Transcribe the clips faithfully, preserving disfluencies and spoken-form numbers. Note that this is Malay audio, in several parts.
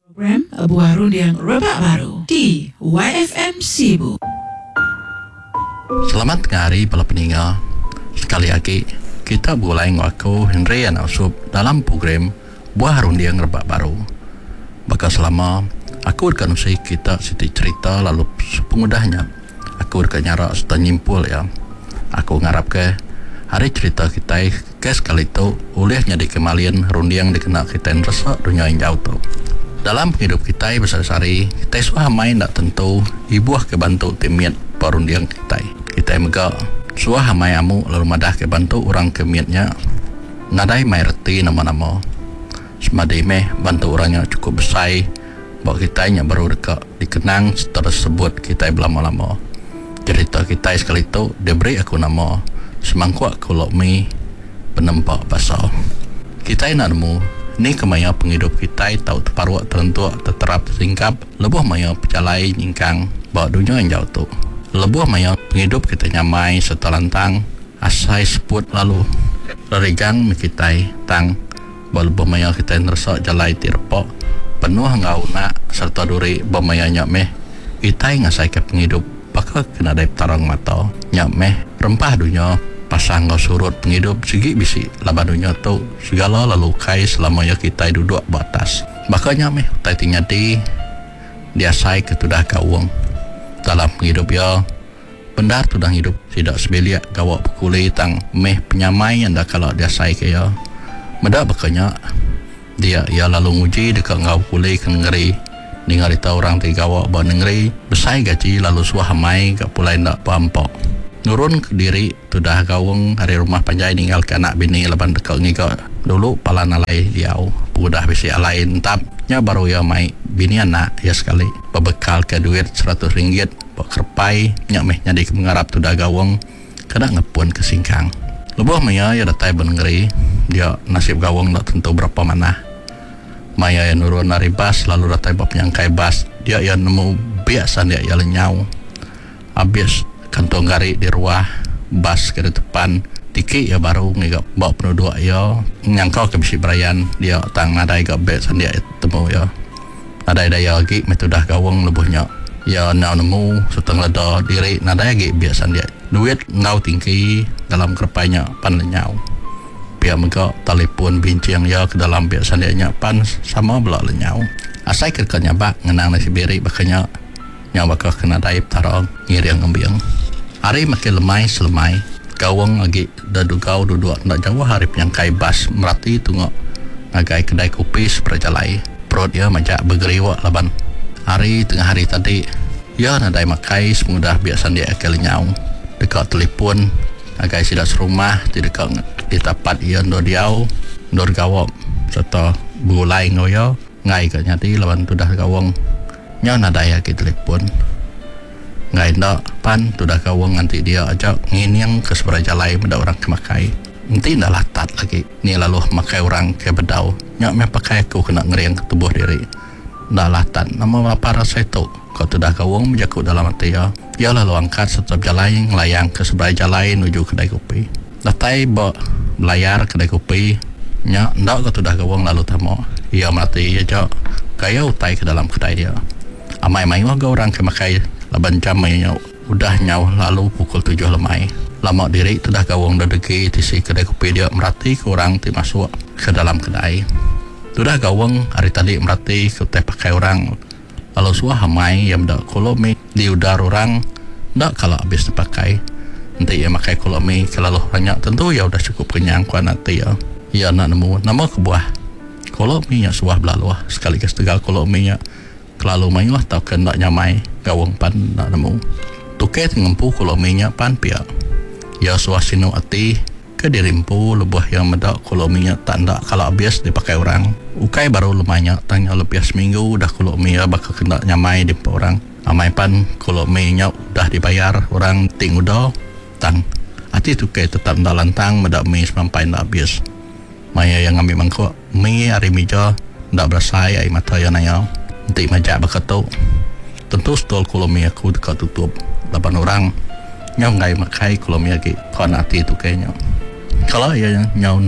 Program Buah Rundiang Rebak Baru di Y F M Sibu. Selamat hari para pendengar. Sekali lagi kita mulai ngaku Henry dan Asub dalam program Buah Rundiang Rebak Baru. Maka selama aku akan usai kita siti cerita lalu pengudahnya aku akan nyarak serta nyimpul ya. Aku ngarap ke hari cerita kita ke sekali itu olehnya di kemalian rundiang dikenal kita yang rasa dunia yang jauh tu. Dalam hidup kita besar-besari, kita suah main tak tentu ibuah kebantu timiat perundiang kita. Kita mega suah mai amu lalu madah kebantu orang kemiatnya. Nadai mai reti nama-nama. Semadai meh bantu orangnya cukup besar. Bawa kita nya baru dekat dikenang tersebut kita berlama-lama. Cerita kita sekali itu diberi aku nama semangkuk kulokmi penempak basah. Kita nak nemu ni kemaya penghidup kita tahu terparuak terentuk terterap singkap lebuh maya percalai nyingkang bawa dunia yang jauh tu lebuh maya penghidup kita nyamai serta lantang asai seput lalu lerigang mikitai tang bawa lebuh maya kita ngerasa jalai tirpok penuh ngau nak serta duri bamaya nyak meh itai ngasai ke penghidup bakal kena daip tarang mata nyak meh rempah dunia pasang kau surut penghidup segi bisi laban dunia tu segala lalu kai selama ya kita duduk batas makanya meh tai tingati dia sai ketudah kawang dalam penghidup ya bendar tudang hidup tidak sebeliak gawak pukuli tang meh penyamai yang dah kalau dia sai ke ya medak bakanya dia ya lalu nguji dekat ngau pukuli ke ngeri dengar itu orang tiga gawak bawa ngeri besai gaji lalu suah mai ke pulai ndak pampok nurun ke diri sudah gawang hari rumah panjai tinggal ke anak bini leban dekat ngika dulu pala nalai diau udah bisi alain tapnya baru ya mai bini anak ya sekali berbekal ke duit seratus ringgit bak kerpai nyak meh nyadi ke mengarap sudah gawang kena ngepun ke singkang lebuh maya ya datai benengeri dia nasib gawang tak tentu berapa mana maya ya nurun nari bas lalu datai bab nyangkai bas dia ya nemu biasa dia ya lenyau habis kantong gari di ruah bas ke depan tiki ya baru ngigap bawa penduduk ya nyangkau ke bisi berayan dia tang nadai gak bet sandia temu ya nadai daya lagi metodah gawang lebuhnya ya nau nemu setengah leda diri nadai lagi biasa dia duit ngau tinggi dalam kerpainya pan lenyau pihak mereka telefon bincang ya ke dalam biasa dia pan sama belak lenyau asai kerkanya bak ngenang nasi beri bakanya yang bakal kena daip tarong ngiri yang ngembiang hari makin lemai selemai gawang lagi dadu gau duduk nak jauh hari penyangkai bas merati tunggu ngagai kedai kopi seperjalai perut dia majak bergeriwak laban hari tengah hari tadi ya nadai makai semudah biasa dia akal nyau dekat telefon ngagai sidak serumah di dekat di tapat ia ndor diau ndor gawak serta bulai ngoyo ngai ke nyati laban tu dah gawang nyau nadai lagi telefon ngai ndak pan tu dah kawang nanti dia ajak nginiang ke seberang jalai benda orang kemakai nanti ndak latat lagi ni lalu makai orang ke bedau nyak me pakai aku kena ngeriang ke tubuh diri ndak latat nama apa rasa itu kau tu dah kawang menjakut dalam hati ya ya lalu angkat setiap jalai ngelayang ke seberang jalai menuju kedai kopi datai bawa belayar kedai kopi nyak ndak kau tu dah kawang lalu tamu ia mati ya jak kaya utai ke dalam kedai dia amai-mai warga orang kemakai laban jam mainnya udah nyau lalu pukul tujuh lemai lama diri tu dah gawang dah degi tisi kedai kopi dia merati ke orang ti masuk ke dalam kedai tu dah gawang hari tadi merati ke teh pakai orang lalu suah hamai yang dah kolomi di udar orang dah kalau habis terpakai nanti ia makai kolomi kalau banyak tentu ya udah cukup kenyang kuat nanti ya ya nak nemu nama kebuah kolomi yang suah belaluah sekaligus tegal kolomi nya kelalu main lah tau kena nyamai gawang pan nak nemu tuket ngempu kalau minyak pan pia ya suasino ati ke dirimpu lebuh yang medak kalau minyak tak ndak kalau habis dipakai orang ukai baru lemanya tanya lebih seminggu dah kalau minyak bakal kena nyamai di orang amai pan kalau minyak udah dibayar orang ting udah tang ati tuket tetap ndak lantang medak mi sampai ndak habis maya yang ambil mangkuk mi hari mija ndak berasai ai mata ya naya nanti majak berkata tentu stol kolomi aku dekat tutup lapan orang nyau ngai makai kolomi lagi kau nanti tu kayaknya kalau ya nyau ndak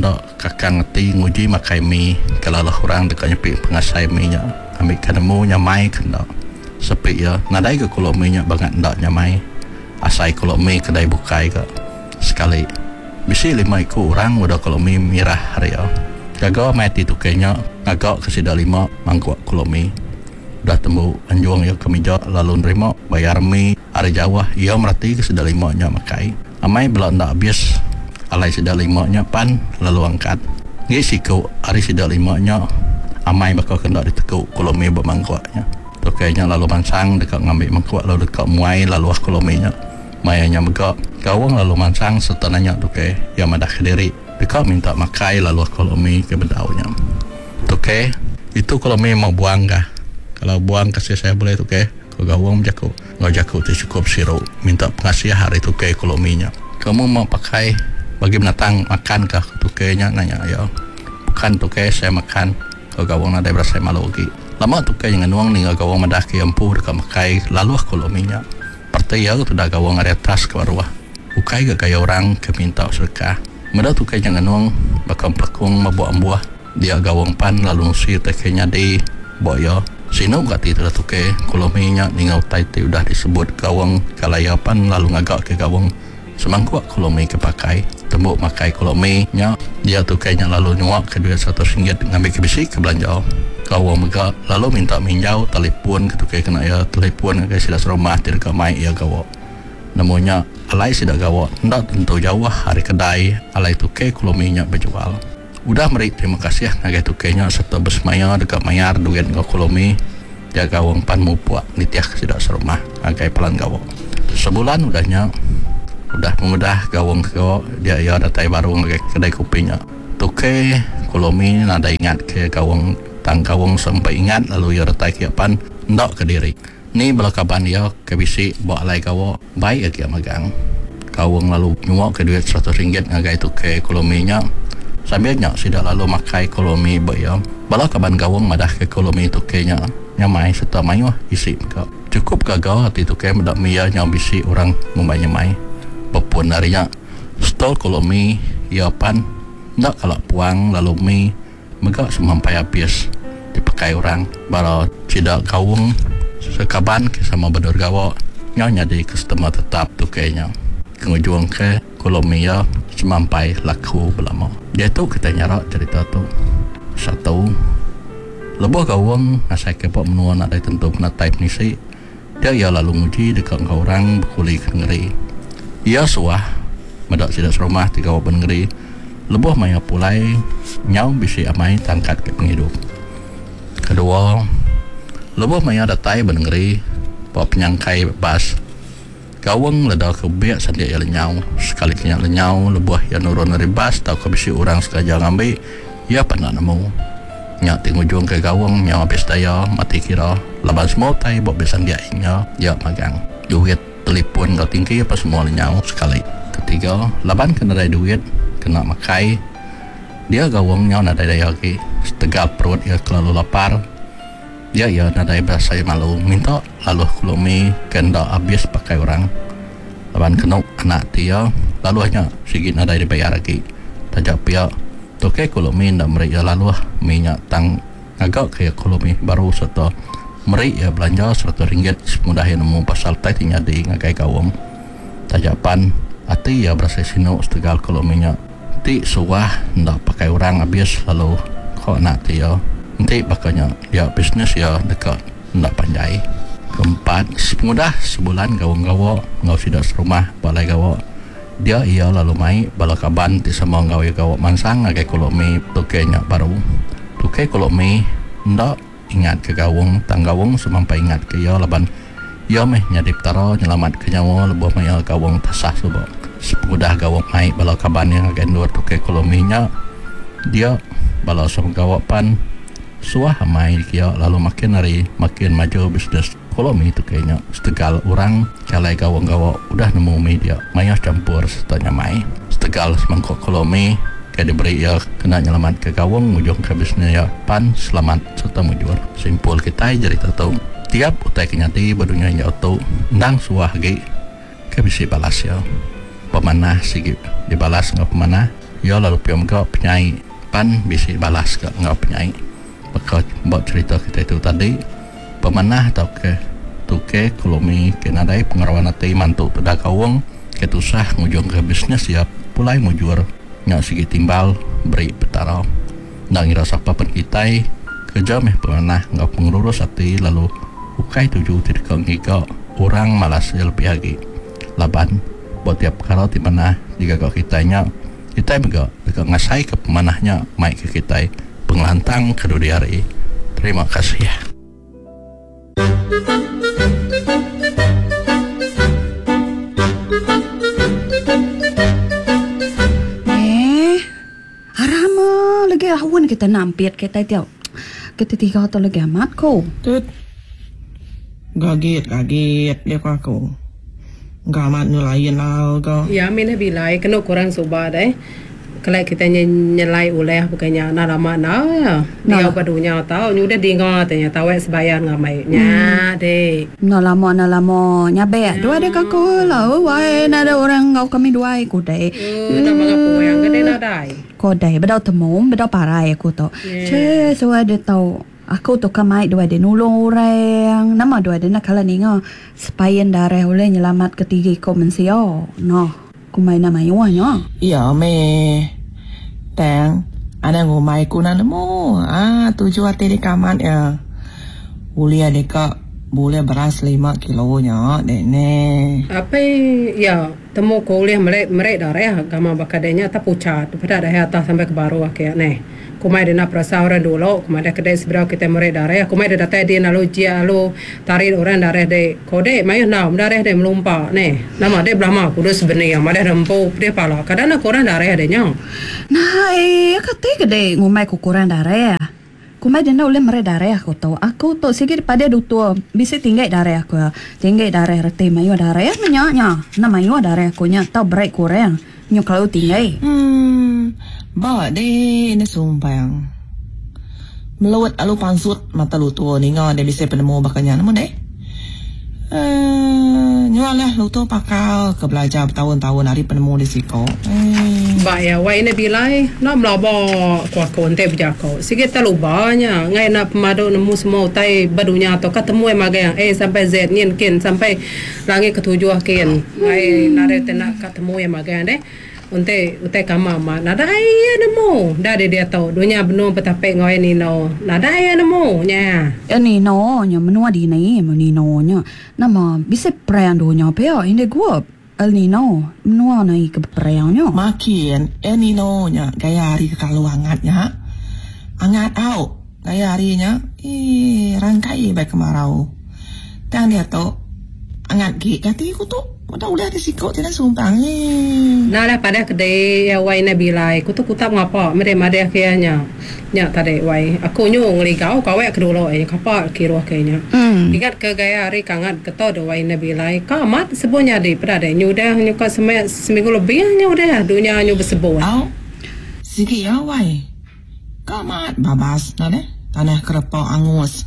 kakang ngerti nguji makai mi kalau lah orang dekat nyepi pengasai mi nya ambil kanemu nyamai kena sepi ya nadai ke kalau mi nya bangat ndak nyamai asai kalau mi kedai bukai ke sekali bisi lima ikut orang udah kalau mi mirah hari ya jaga mati tu kayaknya agak kesida lima mangkuk kalau mi udah temu anjuang ya kemeja lalu nerima bayar mi hari Jawa ia merati kesida lima nya makai amai belak ndak habis alai sida lima nya pan lalu angkat ngisi kau hari sida lima nya amai bakal kena ditekuk kalau mi bermangkuknya tu kayaknya lalu mansang dekat ngambil mangkuk lalu dekat muai lalu kalau mi nya mayanya megak gawang lalu mansang setananya tu ke yang madah kediri dekat minta makai lalu kalau mi ke bedaunya tu ke itu kalau mi mau buang kah kalau buang kasih saya boleh tu ke kalau gawang jago nggak jago tu cukup sirup minta pengasih hari tu ke kalau mi nya kamu mau pakai bagi binatang makan kah tu ke nya nanya ya bukan tu ke saya makan kalau gawang ada berasa malu lagi lama tu ke yang nuang ni gawang madah ke empu dekat makai lalu kalau mi nya pertaya tu dah gawang ada tas ke bawah ukai ke kaya orang ke minta sedekah meda tu ke jangan nuang bakal pelakung mabuak buah dia gawang pan lalu nusir tekenya di boyo sino gati tu tu ke kalau mi nya ningau tai tu dah disebut gawang kalayapan lalu ngagak ke gawang semangkuk kalau mi ke pakai tembuk makai kalau mi nya dia tu kayaknya lalu nyuak ke duit satu ringgit ngambil ke bisi ke belanja gawang megak lalu minta minjau telefon ke tu ke kena ya telefon ke sila serumah tidak mai ya gawak namanya alai sida gawak ndak tentu jauh hari kedai alai tu ke kalau mi nya berjual udah meri terima kasih ngagai tu kenya serta besmaya dekat mayar duit ngau kalau mi dia gawang pan mu puak nitiah sida serumah ngagai pelan gawak sebulan udahnya udah mengudah gawang ke dia ya datai baru ngagai kedai kopinya tu ke kalau mi nada ingat ke gawang tang gawang sampai ingat lalu ya datai ke pan ndak ke diri ni belakaban dia ke bisi bawa alai gawak baik lagi magang gawang lalu nyuak ke duit seratus ringgit ngagai tu ke kalau mi nya sambilnya sudah lalu makai kolomi bayam bala kaban gawang madah ke kolomi tu kenya nyamai serta mayu isi ke cukup gagal hati tu ke medak mia nyam bisi orang mumbai nyamai pepun harinya stol kolomi ya pan ndak kalau puang lalu mi megak semampai habis dipakai orang bala tidak gawang sekaban ke sama bedor gawak nyonya di customer tetap tu kenya kengujung ke kolomi ya semampai laku belama dia tu kita nyarak cerita tu satu lebuh gawang asai kepok menuan ada tentu kena type ni si dia ya lalu nguji dekat kau orang berkuli ke ngeri ia suah medak sidak serumah tiga waban ngeri lebuh maya pulai nyau bisi amai tangkat ke penghidup kedua lebuh maya datai ban ngeri bawa penyangkai bebas gawang ledah ke biak sandia ya lenyau sekali kenyak lenyau lebuah ya nurun dari bas tau ke bisi orang sekajang ambil ya pernah nemu nyak tinggu juang ke gawang nyawa habis daya mati kira laban semua tai buat besan dia inya ya magang duit telefon kau tinggi apa semua lenyau sekali ketiga laban kena ada duit kena makai dia gawang nyawa nadai daya lagi setegal perut ya terlalu lapar dia ya nadai bahasa malu minta lalu kulumi kena habis pakai orang laban kena anak dia lalu hanya sikit nadai dibayar lagi tajak pihak toke kulumi ndak meri ya lalu minyak tang agak kayak kulumi baru serta meri ya belanja seratus ringgit semudah yang nemu pasal tadi di ngagai kawam tajapan ati ya berasa sino setegal kuluminya ti suah ndak pakai orang habis lalu kok nak dia nanti bakanya dia bisnes ya dekat ndak pandai keempat semudah sebulan gawang-gawa ngau sidak serumah balai gawa dia ia lalu mai balakaban ti sama ngau gawa mansang ngagai kulumi tukenya baru tuke kulumi ndak ingat ke gawang tanggawang semampai ingat ke ya laban ya meh nyadip taro nyelamat ke nyawa lebuh mai gawang tasah subuh semudah gawang mai balakaban yang ngagai luar tuke kuluminya dia balau sama gawapan suah mai kia lalu makin hari makin maju bisnis kolomi itu kayaknya setegal orang kalai gawang-gawa udah nemu media maya campur sertanya mai setegal semangkok kolomi kayak diberi ya kena nyelamat ke gawang ujung ke bisnis ya pan selamat serta mujur simpul kita jadi tahu tiap utai kenyati badunya ya auto ndang suah ge ke bisi balas ya pemanah sigi dibalas ngap pemanah ya lalu piam ga penyai pan bisa balas ke ngau penyai bakal buat cerita kita itu tadi pemanah atau ke tuke kolomi kenadai pengarawan nanti mantu pedagang uang ketusah ngujung ke bisnis siap pulai mujur nyak sigi timbal beri petara nang rasa papan kitai kerja meh pemanah ngau pengurus hati lalu ukai tujuh tidak ngika orang malas lebih lagi laban buat tiap kalau di mana jika kau kitanya kita juga dekat ngasai ke pemanahnya mai ke kita pengelantang kedua hari. Terima kasih ya. Eh, arama lagi awan kita nampit kita tiap kita tiga atau lagi amat ko. Tut, gaget gaget dia kau aku. Gamat nulayan lah kau. Ya, mina bilai kena kurang sobat eh. Kalau kita nyelai oleh bukannya nak lama nak ya. Dia padunya tahu nyudah dengar tanya tahu sebayan ngamai nya deh. Na lama na lama nyabe dua dek aku lah. Wah, nada orang kau kami dua aku deh. Oh, nak mengapu yang gede nak dai. Kau deh bedau temum bedau parai aku tu. Ceh, so ada tahu. Aku tu kamai dua de nulung orang. Nama dua de nak kalah ni ngah. Sepayan darah oleh nyelamat ketiga kau mensio. No. Kumai nama iwanya. Iya me. Teng, ada ngomai kuna nemu. Ah, tujuh hati di kamar ya. Boleh adeka boleh beras lima kilonya, dene. Apa ya temu kuliah merek merek darah kama bakadenya tak pucat pada dah atas sampai ke baru akhir ne. Kumai dia nak perasa orang dulu, kumai dia kedai seberapa kita merek darah, kumai dia datang dia nalu jia lalu tarik orang darah de kode, mayu nam darah de melumpa ne. Nama dia belama kudu sebenarnya, mana rempu dia pala. Kadang nak orang darah de nyang. Nah, eh, kata kedai ngomai kukuran darah. Kumai dia nak oleh merek darah aku tahu. Aku tahu sikit pada doktor bisa tinggal darah aku. Tinggal darah reti mayu darah nya nya. Nama mayu darah aku nya tahu berat kurang. Nyo kalau tinggal. Hmm. Bawa deh ini sumpang. Melawat alu pansut mata lu tua ni ngah dia bisa penemu bakanya namun deh. Eh, nyolah lu tu pakal ke belajar bertahun-tahun hari penemu di siko. Eh. Ba ya wai ne bilai nak melaba kuat konte berjako. Sikit terlalu banyak. Ngai nak pemadu nemu semua tai badunya atau ketemu yang magang eh sampai Z nyen kin sampai langit ketujuh kin. Ngai nare tenak ketemu yang magang deh. Unte unte kama ma nada ai nemu dah dia tahu dunia benar betapa ngoi ni no nada ai nemu nya ya ni no nya menua di ni ni no nya nama bisa perang dunia pea ini gua El Nino menua nai ke perang nya makin El Nino nya gaya hari kalau hangatnya hangat au gaya harinya eh rangkai baik kemarau dan dia tahu hangat gig kati aku tu udah udah risiko tidak sumpang eh. Nah lah pada kedai wai nabi lai kutu kutab ngapa mere made akhirnya nya tadi wai aku nyu ngeli kau kau wek kedulu eh kapa kiro kayaknya ingat ke gaya hari kangat keto do wai nabi lai kamat sebunya di pada nyu dah nyu ka semai seminggu lebih nyu dah dunia nyu bersebuah au siki ya wai kamat babas na deh tanah kerepok angus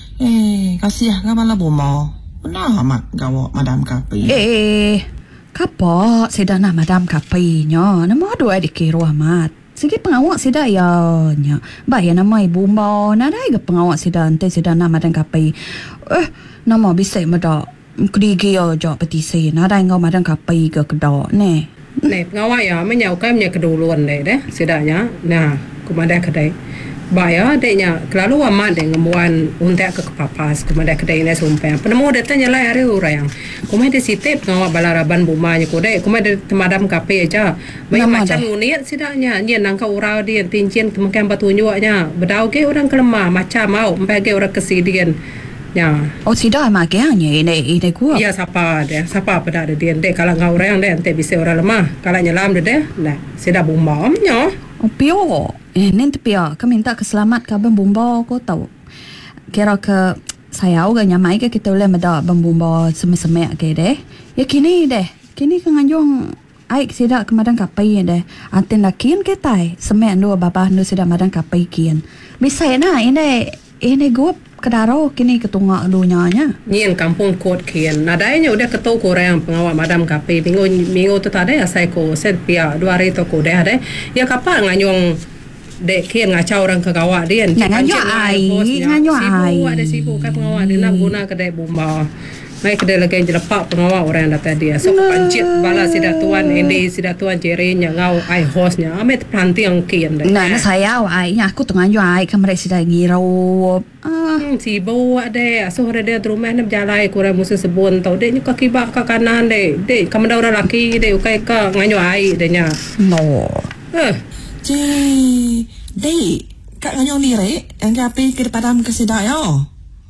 eh kasih ngapa labu mau nah mak gawo madam kapi eh kapa sedana madam kapi nya nama dua dikiro amat segi pengawak sida ya nya bahaya nama ibu mau nada ke pengawak sida ante sedana madam kapi eh nama bisa mada kedigi ya jo petisi nada ngau madam kapi ke kedok ne ne pengawak ya menyau kam nya keduluan deh deh sidanya nah kumada kedai Baya adanya kelalu amat dengan muan untuk ke kepapas kemudian kedai ini sumpah penemu datanya lah hari orang kemudian sitip ngawak balaraban bumanya kode kemudian temadam kape aja banyak macam unik sidaknya dia nangka urau dia tincin kemungkinan batunyuaknya bedau ke orang kelemah macam mau empage orang kesidian ya oh sidak makanya ini ini gua iya siapa deh siapa pada ada dia deh kalau ngau orang deh ente bisa orang lemah kalau nyelam deh nah sidak bumamnya oh pio eh nanti pia kami minta keselamat ke bembumba kau tahu kira ke saya juga nyamai ke kita boleh meda bembumba semek-semek ke deh ya kini deh kini kan anjung aik sidak kemadan kapai deh anten lakin ke tai semek dua bapa nu sidak madan kapai kian bisa na ini ini gua kedaro kini ketunga dunyanya nyen kampung kot kian nadanya udah ketu korang pengawal madam kapai minggu minggu tu tadi ya saya ko set pia dua hari tu ko deh deh ya kapal nganyong dek kian ngacau orang kegawak dia nganyok ai nganyok ai sibuk ada sibuk kan pengawak dia nak guna kedai bomba mai kedai lagi jelepak pengawak orang data dia so pancit bala sida tuan ini sida tuan jerinya ngau ai hostnya amet planti yang kian deh nah na saya ai nya aku tengah nganyok ai kamera sida ngirau ah sibuk ada so ada dia rumah nak berjalan kurang musim sebun tau dek nyuka kibak ke kanan dek dek kamera orang laki dek ukai ke nganyok ai denya no eh Cik, dek, kak nganyong lirik yang kapi ke padam ke sidak yo.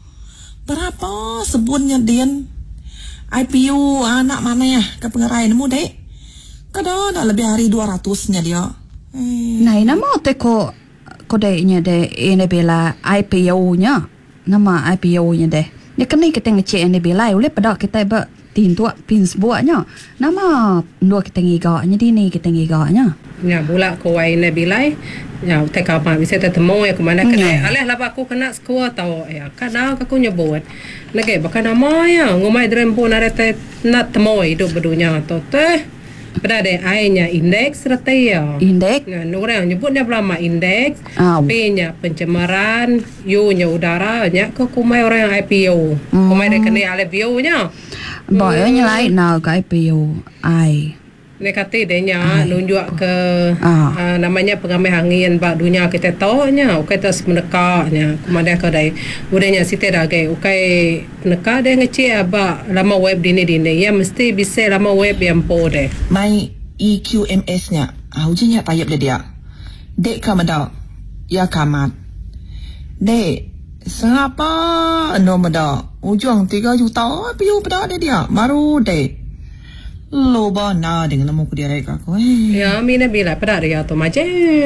Berapa sebunnya Dian? I P U anak mana ya ke pengerai nemu dek? Kada dah lebih hari dua ratusnya dia. Hmm. Nah, nama te ko kodenya de ini bela I P U-nya. Nama I P U-nya de. Ya kena kita ngecek ini bela oleh pada kita ba tin tua pins buatnya. Nama dua kita ngigaknya di ni kita ngigaknya. Ya bula ko wai ne bilai ya te ka pa bisa te temo ya kemana kena aleh laba aku kena skua tau ya kana aku nyebut lagi bakal nama ya ngomai drempo narete na temo hidup bedunya to teh pada de ainya indeks rata ya indeks nah orang nyebutnya belama indeks oh. P nya pencemaran U nya udara nya ko kumai orang I P U mm. kumai de kena ale V O nya boynya hmm. lain now ke I P U ai nekati denya nunjuk ke ah. uh, namanya pengamai angin bak dunia kita tahu nya ukai tas menekaknya kemudian kedai udahnya site dah ke ukai peneka dia ngecek aba lama web dini dini ya mesti bisa lama web yang po deh mai E Q M S nya ah ujinya tayap dia dia dek kamada ya kamat dek siapa no mada ujung tiga juta piu pada dia dia baru dek loba na dengan namu dia reka ko ya mina bila pada dia to maje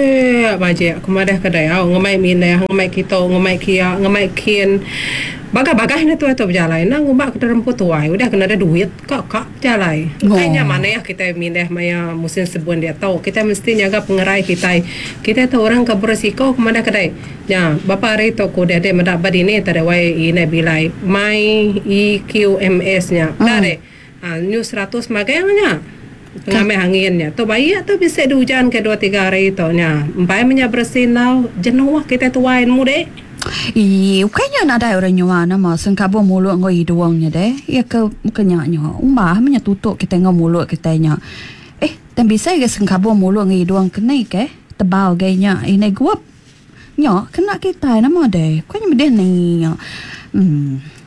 maje aku madah kedai au ngamai mina ngamai kita ngamai kia ngamai kian baga-baga ni tu tu berjalan nang umak ke dalam putuai udah kena ada duit kok kok jalan kayaknya mana ya kita mina maya musim sebun dia tahu kita mesti jaga pengerai kita kita tu orang ke beresiko ke mana kedai ya bapa hari tu ko dia ada mendapat ini tada wai ini bilai mai E Q M S nya dah Ah, new seratus makanya pengamai anginnya tu baik tu bisa dihujan ke dua tiga hari tu nya empai menya bersih now jenuh kita tuain mude i kayaknya nada orang nyawa nama sengkabo mulut ngoi doangnya deh ya ke mukanya nya umbah menya tutup kita ngau mulut kita nya eh dan bisa ke sengkabo mulut ngoi doang kena ke tebal gayanya ini gua nya kena kita nama deh kayaknya mede ni hmm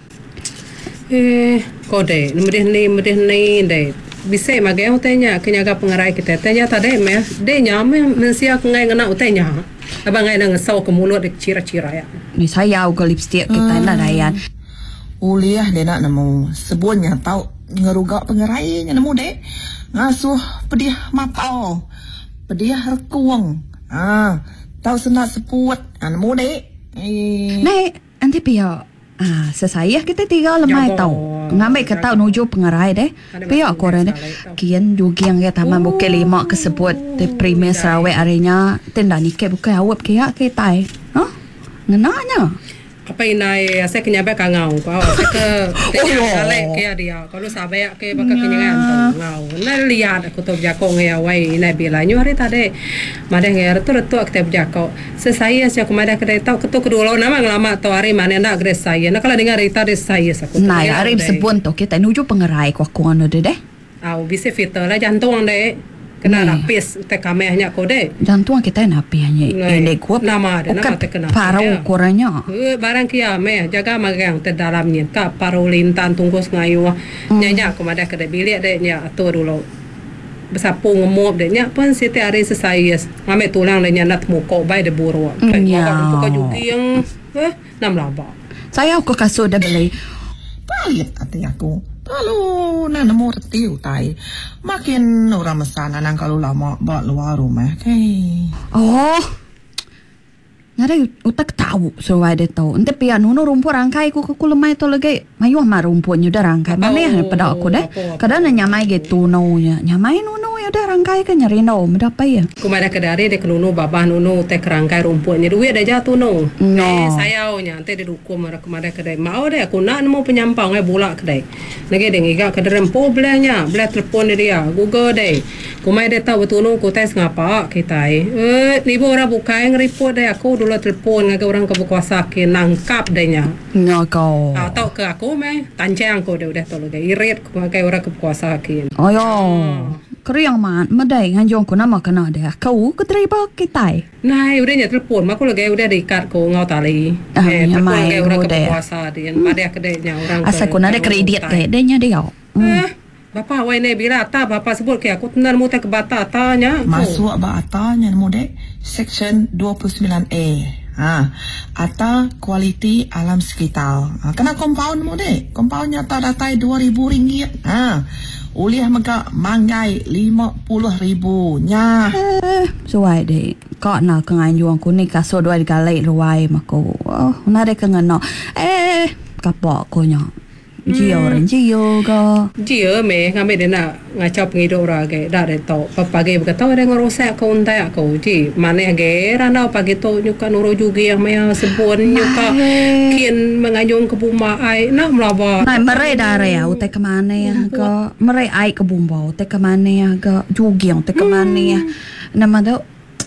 eh kode mudih ni mudih ni deh bisa magai utenya kenyaga pengerai kita tanya tadi meh deh nyame mensia ngai ngena utenya abang ngai nang sau ke mulut dek cira-cira ya ni saya au ke lipstick kita nak dayan uliah dia nak nemu sebunnya tau ngerugak pengerai nya nemu deh ngasuh pedih mapau pedih rekuang ah tahu senat sepuat nemu deh nei nanti pia ah sesaya kita tiga lemai tau ngambil ke tau nuju pengerai deh pia korang deh kian jugiang ya taman buke lima kesebut te premier Sarawak arenya tenda nike buke awap kia ke tai ha ngenanya apa inai saya kenyabek kangau kau saya ke tanya kale ke dia kalau sabai ke bakal kenyangan tu ngau na lihat aku tu jakong ya wai inai bila nyu hari tadi madang ya tu tu aku jakong sesaya saya kemada kedai tahu ketu kedua nama ngelama tu hari mana nak gres saya nak kalau dengar cerita des saya aku nah hari sebun tu kita nuju pengerai kau kau anu deh deh au bisa fitur lah jantung deh kena napis te kamehnya kode jantung kita napianya ini gua nama ada nama te kena parau koranya barang kia meh jaga magang te dalamnya ka parulintan tunggus ngayu nyanya kemada kede bilik de nya atur dulu besapu ngemop de nya pun siti hari sesayes ngame tulang de nya nat muko bai de buru kayak buka juki yang eh enam laba saya aku kasut dah beli pahit hati aku kalau nak nemu retiu tai makin orang mesana nang kalau lama bawa luar rumah kai oh nada utak tahu soalnya dia tahu ente pia nuno rumput rangkai ku ku lemai tu lagi mayu mah rumputnya dah rangkai mana yang pada aku deh kadang nyamai gitu no nya nyamai nuno ada rangkai kan nyari no, berapa ya? Kumada kedari de kelunu babah nunu te kerangkai rumputnya duit dah jatuh no. No. Eh sayaunya ante de dukum mara kumada kedai. Mau deh aku nak nemu penyampang eh bola kedai. Nage de ngiga kederempo belanya, bela telefon dia, Google deh. Kumai de tahu betul no ku tes ngapa kita eh ni orang bukai ngeripot deh aku dulu telefon ngaga orang kebukuasa ke nangkap dehnya. No kau. Ah tahu ke aku meh tancang aku deh udah tolong deh irit ngaga orang kebukuasa ke. Oh yo. Keriang mat, madai nganjong ko nama kena deh. Kau keterima kita. Nah, udah nyat telepon, mak lagi udah diikat ko ngau tali. Ah, eh, telepon nyamai lagi orang ko deh. kepuasa dia, madai kedainya orang. Asa ko nade kredit ke dehnya dia. Eh, bapa wai ne bila ta bapa sebut ke aku tenar mu ke bata tanya. Masuk ba atanya mode section dua puluh sembilan A. Ha, ata kualiti alam sekitar. Ha, kena compound mode. Compoundnya ta datai dua ribu ringgit. Ha. Uliah maka manggai lima puluh ribu nya. Eh, suai deh. Kau nak kenganjuang ko ni kaso dua kali luai mako. Oh, nade kengano. Eh, kapok ko nya. Jio ren jio ga. Jio me ngambil dia nak ngacau penghidup orang ke dah dia tahu. Papa ge berkata ada ngerosak kau untai aku. Ji mana ge rana pagi tu nyuka nuro juga yang maya sebun nyuka kian mengajung ke buma ai nak melaba. Nah, merai dare ya, utai kemana ya ga. Merai ai ke bumba, utai kemana ya ga. Jugiang utai kemana ya. Nama tu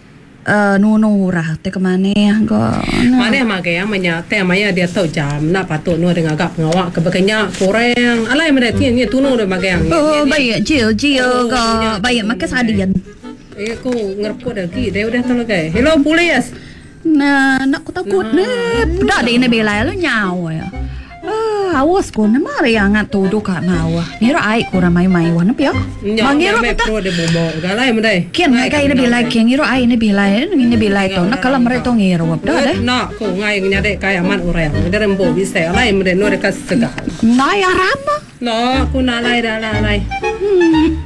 Uh, nuno rah te kemana ya ga. Mana mak yang menya te maya dia tahu jam nak patut nu dengan agak ngawak ke bekenya kurang. Alai mana tian ni tu nu de mak yang. Oh, baik jio jio ga. Baik makan sadian. Eh aku ngerepot lagi. Dia udah tahu lagi. Hello polis. Nah, nak ku takut ni. Dak de ni belai lu nyawa ya. Ah, awas ko na mari angat tudo ka nawa. Ngira ai ko ramai mai wan pia. Mangira kita pro de bobo. Galai mendai. Kian ngai kai ni belai kian ngira ai ni belai ni belai to nak kala mere to ngira wap dah deh. Nak ko ngai nyade kai aman orang. Dia rembo bisa alai mendai no dekat segar. Ngai arama. No, aku nalai dah nalai.